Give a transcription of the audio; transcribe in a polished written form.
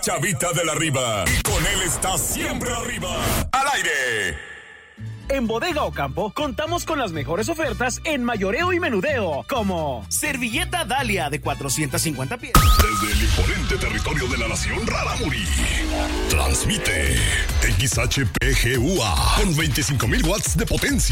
Chavita de la Riva. Y con él está siempre arriba. ¡Al aire! En Bodega Ocampo contamos con las mejores ofertas en mayoreo y menudeo, como servilleta Dalia de 450 piezas. Desde el imponente territorio de la nación Rarámuri, transmite XHPGUA con 25,000 watts de potencia.